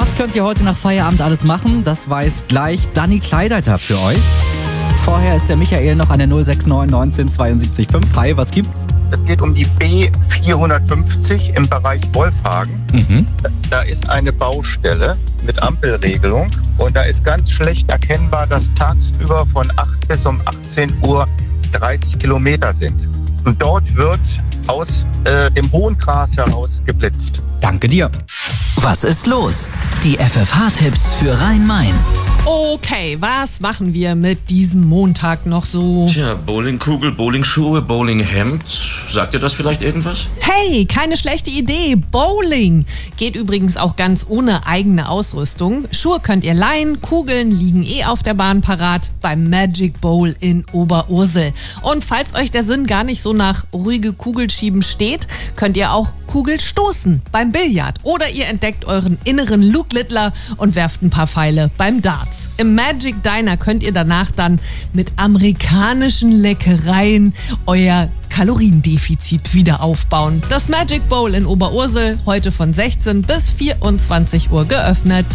Was könnt ihr heute nach Feierabend alles machen? Das weiß gleich Dani Kleideiter für euch. Vorher ist der Michael noch an der 069 19 72 5. Hi, was gibt's? Es geht um die B450 im Bereich Wolfhagen. Da ist eine Baustelle mit Ampelregelung und da ist ganz schlecht erkennbar, dass tagsüber von 8 bis um 18 Uhr 30 Kilometer sind. Und dort wird aus dem hohen Gras heraus geblitzt. Danke dir. Was ist los? Die FFH-Tipps für Rhein-Main. Okay, was machen wir mit diesem Montag noch so? Tja, Bowlingkugel, Bowlingschuhe, Bowlinghemd. Sagt dir das vielleicht irgendwas? Hey, keine schlechte Idee. Bowling geht übrigens auch ganz ohne eigene Ausrüstung. Schuhe könnt ihr leihen, Kugeln liegen auf der Bahn parat beim Magic Bowl in Oberursel. Und falls euch der Sinn gar nicht so nach ruhige Kugelschieben steht, könnt ihr auch Kugel stoßen beim Billard. Oder ihr entdeckt euren inneren Luke Littler und werft ein paar Pfeile beim Darts. Im Magic Diner könnt ihr danach dann mit amerikanischen Leckereien euer Kaloriendefizit wieder aufbauen. Das Magic Bowl in Oberursel heute von 16 bis 24 Uhr geöffnet.